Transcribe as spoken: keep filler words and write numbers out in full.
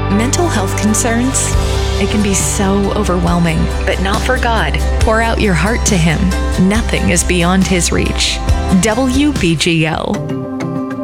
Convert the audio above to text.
Mental health concerns? It can be so overwhelming, but not for God. Pour out your heart to Him. Nothing is beyond His reach. W B G L.